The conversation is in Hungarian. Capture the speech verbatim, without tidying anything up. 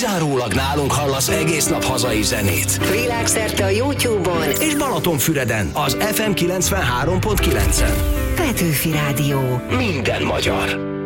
Zárólag nálunk hallasz egész nap hazai zenét. Világszerte a YouTube-on és Balatonfüreden az ef em kilencvenhárom pont kilencen. Petőfi Rádió. Minden magyar.